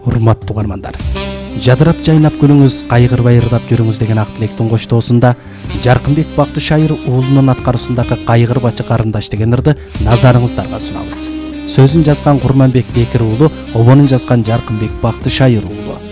Урматтуу угармандар, жадырап жайнап күнүңүз, кайгырбай ырдап жүрүңүз деген ак тилектин коштоосунда Жаркынбек Бактышайыр уулунун аткаруусундагы Кайгырбачы карындаш деген ырды назарыңыздарга сунабыз. Сөзүн жазган Курманбек Бекир уулу, обонун жазган Жаркынбек Бактышайыр уулу.